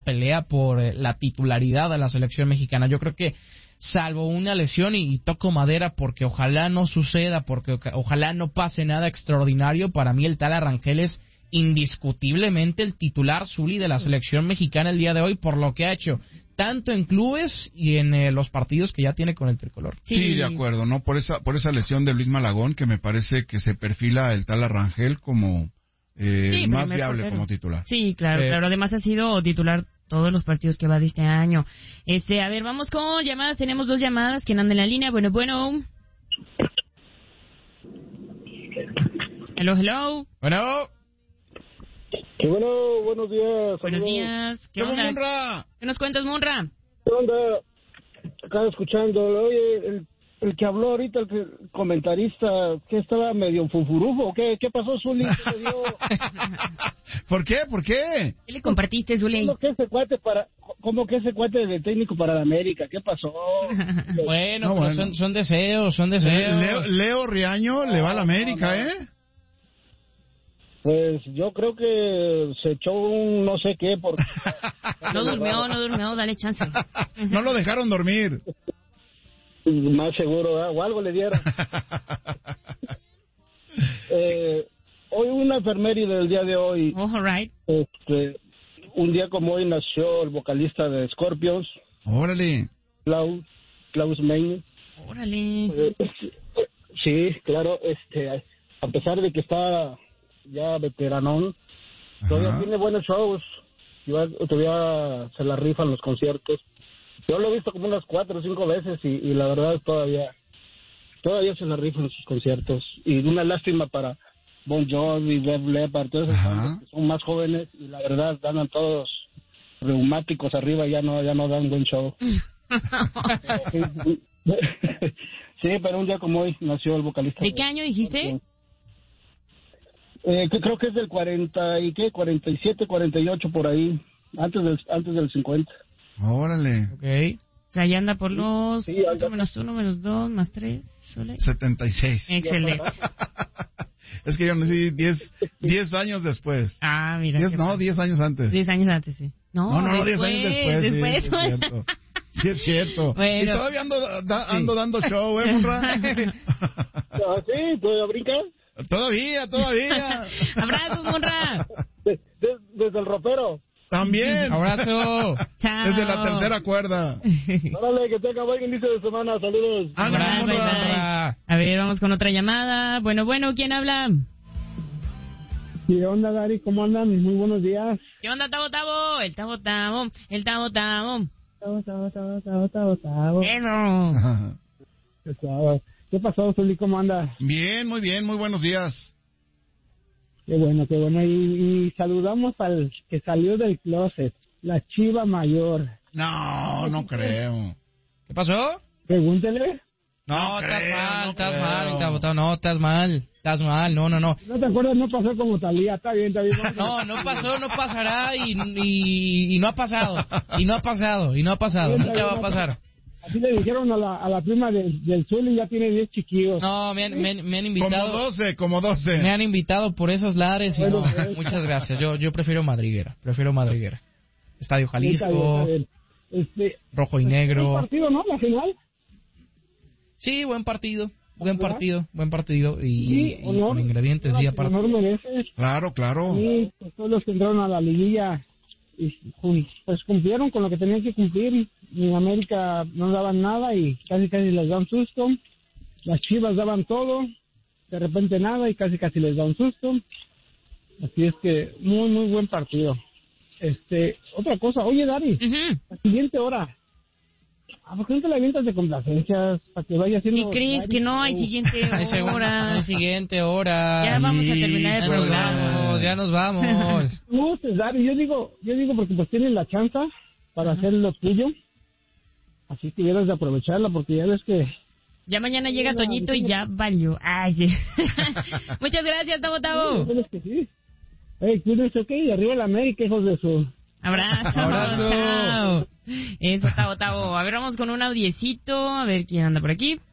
pelea por la titularidad de la selección mexicana. Yo creo que salvo una lesión y toco madera porque ojalá no suceda, porque ojalá no pase nada extraordinario, para mí el Tala Rangel es indiscutiblemente el titular Zuli de la selección mexicana el día de hoy por lo que ha hecho tanto en clubes y en los partidos que ya tiene con el tricolor. Sí, de acuerdo, ¿no? Por esa lesión de Luis Malagón, que me parece que se perfila el Tala Rangel como más viable como titular. Sí, claro. Además ha sido titular todos los partidos que va de este año. A ver, vamos con llamadas. Tenemos 2 llamadas. ¿Quién anda en la línea? Bueno. Hello. Bueno. Qué bueno, buenos días. Buenos días. ¿Qué onda? Munra? ¿Qué nos cuentas, Munra? ¿Qué onda? Acá escuchando. Oye, el que habló ahorita, el comentarista, que estaba medio fufurufo. ¿Qué pasó, Zuli? ¿Qué le dio? ¿Por qué? ¿Qué le compartiste, Zuli? ¿Cómo que ese cuate de técnico para la América? ¿Qué pasó? Bueno, son deseos. Leo Riaño le va a la América, ¿eh? Pues yo creo que se echó un no sé qué porque... No durmió, dale chance. No lo dejaron dormir. Más seguro, ¿eh? O algo le dieron. Hoy una efeméride del día de hoy. Oh, all right. Un día como hoy nació el vocalista de Scorpions. Órale. Klaus Meine. Órale. Sí, claro, a pesar de que está ya veteranón, todavía tiene buenos shows, todavía se la rifan los conciertos. Yo lo he visto como unas 4 o 5 veces y la verdad todavía se la rifan sus conciertos. Y una lástima para Bon Jovi, Def Leppard, todos esos bandas que son más jóvenes y la verdad andan todos reumáticos arriba, ya no dan buen show. Sí, pero un día como hoy nació el vocalista. ¿De qué año dijiste? Creo que es del 47, 48 por ahí, antes del 50. Órale. Okay. O sea, ya anda por los 4 anda. menos 1 menos 2 más 3. 76. Excelente. Es que yo nací 10 años después. Ah, mira. 10 años antes. 10 años antes, sí. No, 10 años después. Sí, es cierto. Bueno. Y todavía ando dando show, Monra. ¿Sí? ¿Todavía brinca? Todavía. Abrazos, Monra. Desde el ropero. También. Abrazo. Chao. Desde la tercera cuerda. Órale, que tenga buen inicio de semana. Saludos. Abrazo, bye. A ver, vamos con otra llamada. Bueno, ¿quién habla? ¿Qué onda, Dari? ¿Cómo andan? Muy buenos días. ¿Qué onda, Tabo? El Tabo. Eso. ¿Qué pasó, Zuli? ¿Cómo andas? Bien, muy buenos días. Qué bueno. Y saludamos al que salió del closet, la Chiva Mayor. No creo. ¿Qué pasó? Pregúntele. No, Estás mal, Tabo, no, estás mal, no. ¿No te acuerdas? No pasó como Talía, está bien. No pasó, no pasará y no ha pasado, nunca va a pasar. Así le dijeron a la prima del Zuli, ya tiene 10 chiquillos. No, me han invitado. Como 12. Me han invitado por esos lares y no, muchas gracias. Yo prefiero Madriguera. Estadio Jalisco, rojo y negro. ¿Un partido, no? ¿La final? Sí, buen partido y honor, con ingredientes sí aparte. Honor mereces. Claro. Sí, pues todos los que entraron a la liguilla y pues cumplieron con lo que tenían que cumplir. En América no daban nada y casi les da un susto. Las Chivas daban todo, de repente nada y casi les da un susto. Así es que muy buen partido. Otra cosa, oye, Dari, la siguiente hora, ¿por qué no te la avientas de complacencias para que vaya haciendo? ¿Y crees que no hay siguiente hora? Hay siguiente hora. Ya vamos a terminar el programa. Ya nos vamos. No, Dari, yo digo porque pues tienes la chance para hacer lo tuyo. Así que debes de aprovecharla porque ya ves que... Ya mañana llega Toñito y ya valió. Ay, sí. Muchas gracias, Tabo. Sí. Cuídense, ok, arriba la América, hijos de su... Abrazo. Chao. Eso, Tabo. A ver, vamos con un audiecito. A ver quién anda por aquí.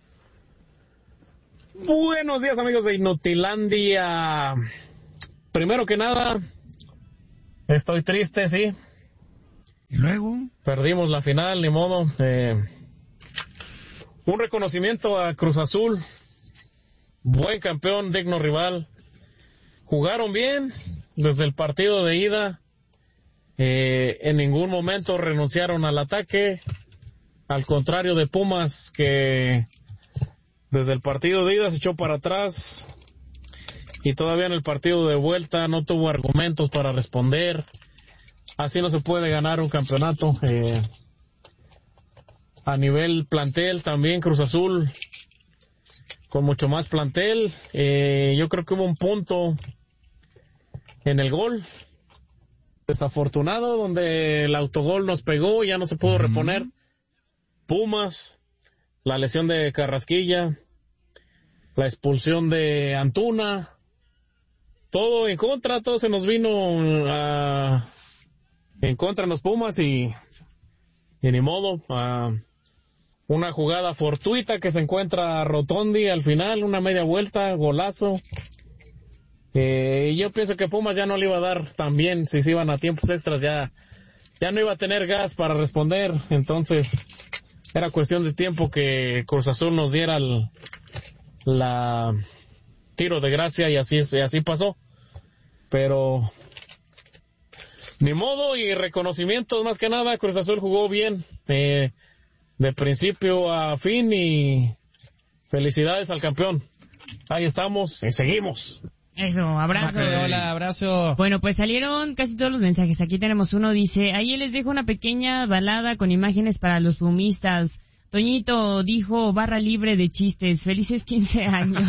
Buenos días, amigos de Inutilandia. Primero que nada, estoy triste, sí. luego? Perdimos la final, ni modo. Un reconocimiento a Cruz Azul. Buen campeón, digno rival. Jugaron bien desde el partido de ida. En ningún momento renunciaron al ataque. Al contrario de Pumas, que desde el partido de ida se echó para atrás. Y todavía en el partido de vuelta no tuvo argumentos para responder. Así no se puede ganar un campeonato. A nivel plantel también Cruz Azul con mucho más plantel. Yo creo que hubo un punto en el gol desafortunado donde el autogol nos pegó y ya no se pudo reponer. Pumas, la lesión de Carrasquilla, la expulsión de Antuna, todo en contra, todo se nos vino en contra en los Pumas y ni modo. Una jugada fortuita que se encuentra Rotondi al final, una media vuelta, golazo. Yo pienso que Pumas ya no le iba a dar tan bien, si se iban a tiempos extras ya no iba a tener gas para responder, entonces era cuestión de tiempo que Cruz Azul nos diera la tiro de gracia y así pasó. Pero ni modo, y reconocimientos más que nada. Cruz Azul jugó bien de principio a fin y felicidades al campeón. Ahí estamos y seguimos. Eso, abrazo. Hola, abrazo. Bueno, pues salieron casi todos los mensajes. Aquí tenemos uno, dice, ahí les dejo una pequeña balada con imágenes para los pumistas. Toñito dijo, barra libre de chistes. Felices 15 años.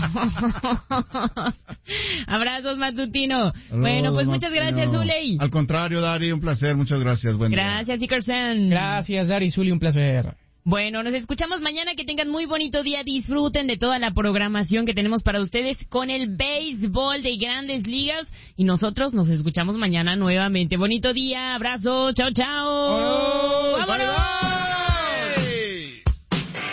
Abrazos, Matutino. Hello, bueno, pues muchas Matutino. Gracias, Zuley. Al contrario, Dari, un placer. Muchas gracias. Buen día. Gracias, Ikersen. Gracias, Dari, Zuli, un placer. Bueno, nos escuchamos mañana. Que tengan muy bonito día. Disfruten de toda la programación que tenemos para ustedes con el béisbol de Grandes Ligas. Y nosotros nos escuchamos mañana nuevamente. Bonito día. Abrazo. Chao, chao. ¡Vámonos!